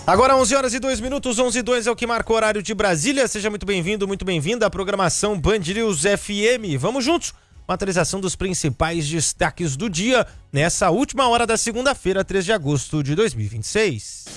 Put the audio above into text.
Agora 11 horas e 2 minutos, 11 e 2 é o que marca o horário de Brasília. Seja muito bem-vindo, muito bem-vinda à programação Band News FM. Vamos juntos com a atualização dos principais destaques do dia nessa última hora da segunda-feira, 3 de agosto de 2026.